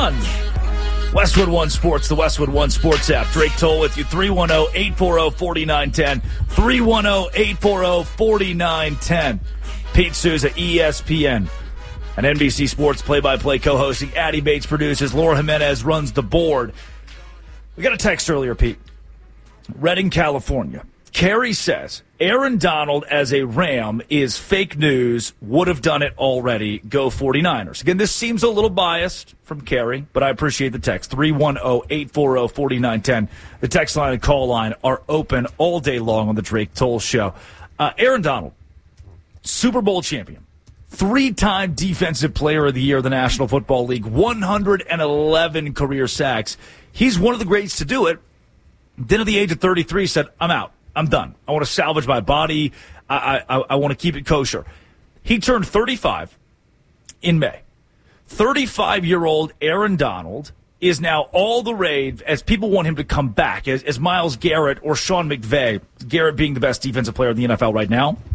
on Westwood One Sports, the Westwood One Sports app. Drake Toll with you, 310-840-4910, 310-840-4910. Pete Souza, ESPN, and NBC Sports play-by-play co-hosting. Addy Bates produces. Laura Jimenez runs the board. We got a text earlier, Pete. Redding, California. Carrie says, Aaron Donald as a Ram is fake news, would have done it already, go 49ers. Again, this seems a little biased from Carrie, but I appreciate the text. 310-840-4910. The text line and call line are open all day long on the Drake Toll Show. Aaron Donald, Super Bowl champion, 3-time Defensive Player of the Year of the National Football League, 111 career sacks. He's one of the greats to do it. Then at the age of 33 said, I'm out. I'm done. I want to salvage my body. I want to keep it kosher. He turned 35 in May. 35-year-old Aaron Donald is now all the rage as people want him to come back, as Myles Garrett or Sean McVay, Garrett being the best defensive player in the NFL right now,